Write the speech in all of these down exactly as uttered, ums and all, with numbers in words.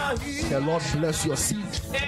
The Lord bless your seed.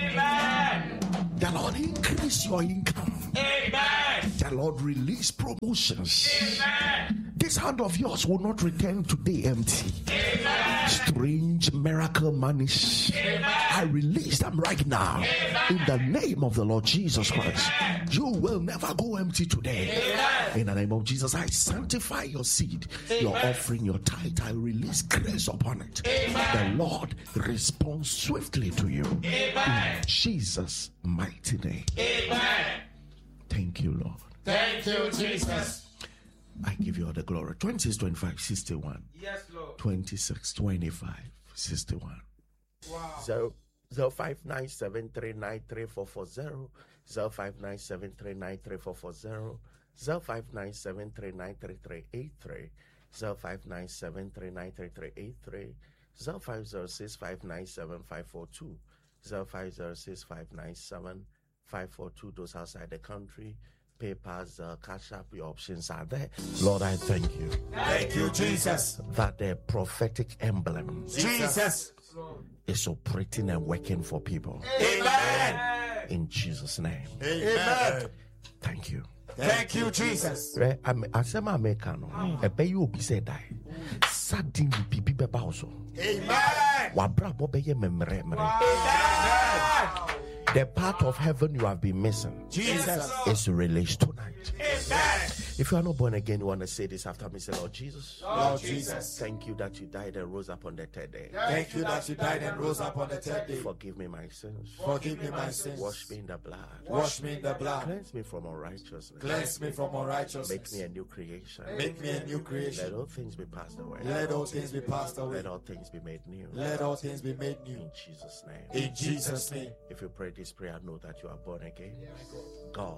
Amen. The Lord increase your income. Amen. The Lord release promotions. Amen. This hand of yours will not return today empty. Amen. Strange miracle monies. Amen. I release them right now. Amen. In the name of the Lord Jesus Christ. Amen. You will never go empty today. Amen. In the name of Jesus, I sanctify your seed, Amen. your offering, your tithe. I release grace upon it. Amen. The Lord responds swiftly to you. Amen. In Jesus' mighty name. Amen. Thank you, Lord. Thank you, Jesus. I give you all the glory. twenty-six, twenty-five, sixty-one. Yes, Lord. twenty-six, twenty-five, sixty-one. Wow. So, zero five nine seven three nine three four four zero, zero five nine seven three nine three four four zero, zero five nine seven three nine three three eight three, zero five nine seven three nine three three eight three, zero five zero six five nine seven five four two, zero five zero six five nine seven five four two. Those outside the country, PayPal, uh, Cash App, your options are there. Lord, I thank you. Thank you, Jesus. That the prophetic emblem Jesus. is operating and working for people. Amen. In Jesus' name. Amen. Thank you. Thank you, Jesus. Right? Asema Americano. Ebe you be said die. Sadin bi bibi beba also. Amen. Wabra bo beye memre memre. Amen. The part of heaven you have been missing, Jesus, is released tonight. Amen. If you are not born again, you want to say this after me. Say, Lord Jesus. Lord Jesus. Thank you that you died and rose up on the third day. Thank you that you died and rose up on the third day. Forgive me my sins. Forgive me my sins. Wash me in the blood. Wash me in the blood. Cleanse me from unrighteousness. Cleanse me from unrighteousness. Make me a new creation. Make me a new Let creation. all things be passed away. Let all things be passed away. Let all things be made new. Let all things be made new. In Jesus' name. In Jesus' name. If you pray this prayer, know that you are born again. God